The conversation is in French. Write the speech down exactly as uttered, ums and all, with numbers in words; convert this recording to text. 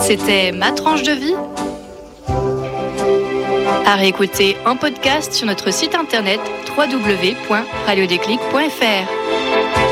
C'était Ma tranche de vie. À réécouter en podcast sur notre site internet w w w point radio déclic point f r.